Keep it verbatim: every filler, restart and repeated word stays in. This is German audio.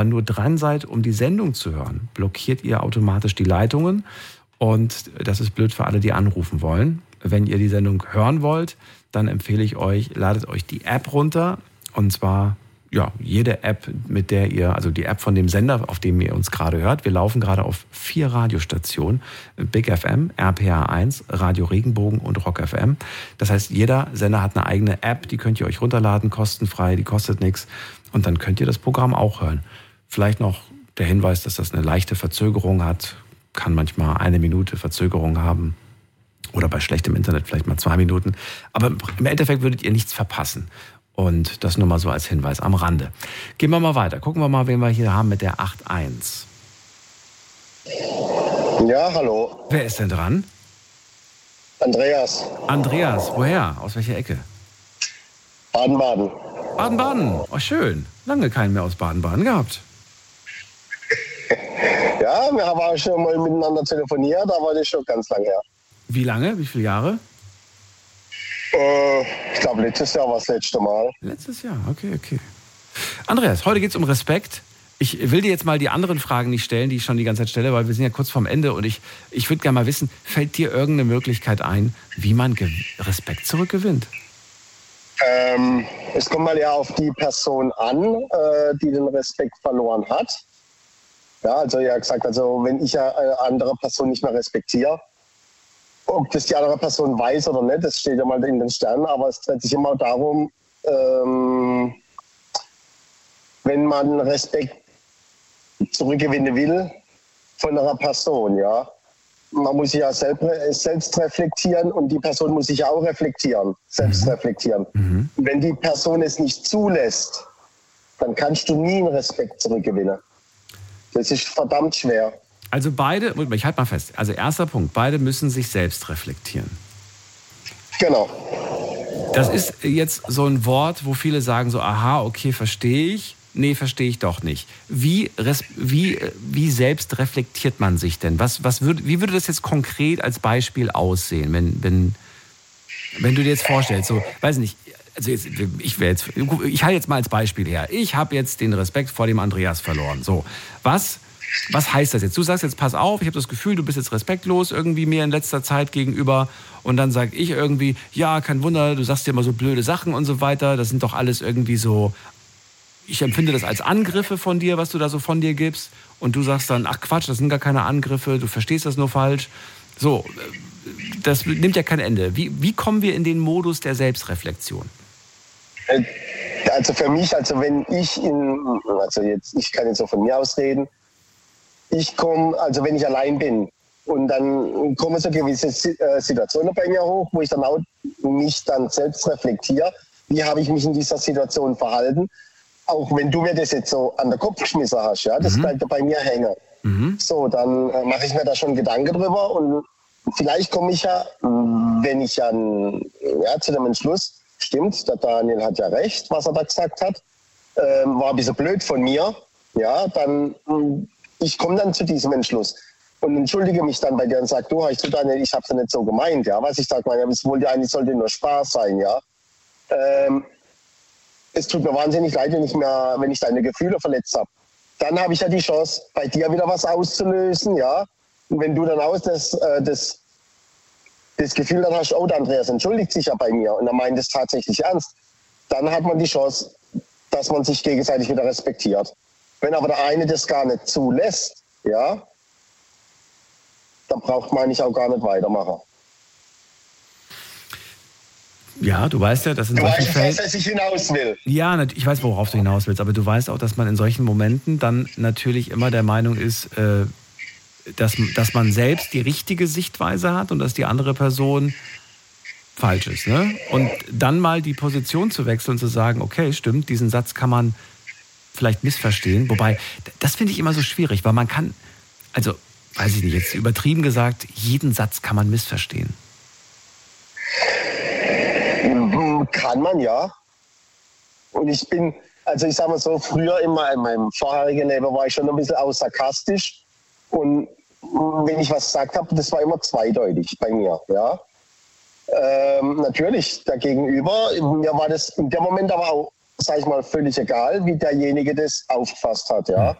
nur dran seid, um die Sendung zu hören, blockiert ihr automatisch die Leitungen. Und das ist blöd für alle, die anrufen wollen. Wenn ihr die Sendung hören wollt, dann empfehle ich euch, ladet euch die App runter. Und zwar ja, jede App, mit der ihr, also die App von dem Sender, auf dem ihr uns gerade hört. Wir laufen gerade auf vier Radiostationen. Big F M, R P A eins, Radio Regenbogen und Rock F M. Das heißt, jeder Sender hat eine eigene App, die könnt ihr euch runterladen, kostenfrei, die kostet nichts. Und dann könnt ihr das Programm auch hören. Vielleicht noch der Hinweis, dass das eine leichte Verzögerung hat. Kann manchmal eine Minute Verzögerung haben. Oder bei schlechtem Internet vielleicht mal zwei Minuten. Aber im Endeffekt würdet ihr nichts verpassen. Und das nur mal so als Hinweis am Rande. Gehen wir mal weiter. Gucken wir mal, wen wir hier haben mit der acht eins. Ja, hallo. Wer ist denn dran? Andreas. Andreas, woher? Aus welcher Ecke? Baden-Baden. Baden-Baden, oh schön. Lange keinen mehr aus Baden-Baden gehabt. Ja, wir haben auch schon mal miteinander telefoniert, aber das ist schon ganz lange her. Wie lange? Wie viele Jahre? Äh, ich glaube, letztes Jahr war das letzte Mal. Letztes Jahr, okay, okay. Andreas, heute geht es um Respekt. Ich will dir jetzt mal die anderen Fragen nicht stellen, die ich schon die ganze Zeit stelle, weil wir sind ja kurz vorm Ende und ich, ich würde gerne mal wissen, fällt dir irgendeine Möglichkeit ein, wie man Ge- Respekt zurückgewinnt? Ähm, es kommt mal ja auf die Person an, äh, die den Respekt verloren hat. Ja, also ja gesagt, also wenn ich eine andere Person nicht mehr respektiere, ob das die andere Person weiß oder nicht, das steht ja mal in den Sternen, aber es dreht sich immer darum, ähm, wenn man Respekt zurückgewinnen will von einer Person, ja. Man muss sich ja selbst, selbst reflektieren und die Person muss sich auch reflektieren, selbst mhm. reflektieren. Mhm. Wenn die Person es nicht zulässt, dann kannst du nie einen Respekt zurückgewinnen. Das ist verdammt schwer. Also beide, ich halte mal fest, also erster Punkt, beide müssen sich selbst reflektieren. Genau. Das ist jetzt so ein Wort, wo viele sagen so, aha, okay, verstehe ich. Nee, verstehe ich doch nicht. Wie, wie, wie selbst reflektiert man sich denn? Was, was würd, wie würde das jetzt konkret als Beispiel aussehen, wenn, wenn, wenn du dir jetzt vorstellst, so, weiß nicht, also jetzt, ich will jetzt, ich halte jetzt mal als Beispiel her. Ich habe jetzt den Respekt vor dem Andreas verloren. So, was, was heißt das jetzt? Du sagst jetzt, pass auf, ich habe das Gefühl, du bist jetzt respektlos irgendwie mir in letzter Zeit gegenüber. Und dann sage ich irgendwie, ja, kein Wunder, du sagst dir immer so blöde Sachen und so weiter. Das sind doch alles irgendwie so, ich empfinde das als Angriffe von dir, was du da so von dir gibst. Und du sagst dann, ach Quatsch, das sind gar keine Angriffe, du verstehst das nur falsch. So, das nimmt ja kein Ende. Wie, wie kommen wir in den Modus der Selbstreflexion? Also für mich, also wenn ich in, also jetzt, ich kann jetzt so von mir aus reden, ich komme, also wenn ich allein bin und dann kommen so gewisse Situationen bei mir hoch, wo ich dann auch mich dann selbst reflektiere, wie habe ich mich in dieser Situation verhalten, auch wenn du mir das jetzt so an den Kopf geschmissen hast, ja, das mhm. bleibt ja bei mir hängen. Mhm. So, dann äh, mache ich mir da schon Gedanken drüber und vielleicht komme ich ja, wenn ich ja, ja zu dem Entschluss, stimmt, der Daniel hat ja recht, was er da gesagt hat, ähm, war ein bisschen blöd von mir, ja, dann, ich komme dann zu diesem Entschluss und entschuldige mich dann bei dir und sage, du, ich, Daniel, ich habe es ja nicht so gemeint, ja, was ich sage, es wollte eigentlich, sollte nur Spaß sein, ja. Ähm, es tut mir wahnsinnig leid, wenn ich, mehr, wenn ich deine Gefühle verletzt habe. Dann habe ich ja die Chance, bei dir wieder was auszulösen, ja. Und wenn du dann aus das, äh, das, das Gefühl dann hast, oh, der Andreas entschuldigt sich ja bei mir und er meint es tatsächlich ernst, dann hat man die Chance, dass man sich gegenseitig wieder respektiert. Wenn aber der eine das gar nicht zulässt, ja, dann braucht man eigentlich auch gar nicht weitermachen. Ja, du weißt ja, dass in du solchen weißt, Fällen... dass ich hinaus will. Ja, ich weiß, worauf du hinaus willst, aber du weißt auch, dass man in solchen Momenten dann natürlich immer der Meinung ist, äh, dass, dass man selbst die richtige Sichtweise hat und dass die andere Person falsch ist. Ne? Und dann mal die Position zu wechseln und zu sagen, okay, stimmt, diesen Satz kann man vielleicht missverstehen. Wobei, das finde ich immer so schwierig, weil man kann, also, weiß ich nicht, jetzt übertrieben gesagt, jeden Satz kann man missverstehen. Kann man, ja. Und ich bin, also ich sag mal so, früher in meinem vorherigen Leben war ich schon ein bisschen auch sarkastisch. Und wenn ich was gesagt habe, das war immer zweideutig bei mir, ja. Ähm, natürlich, der Gegenüber, mir war das in dem Moment aber auch sag ich mal, völlig egal, wie derjenige das aufgefasst hat, ja.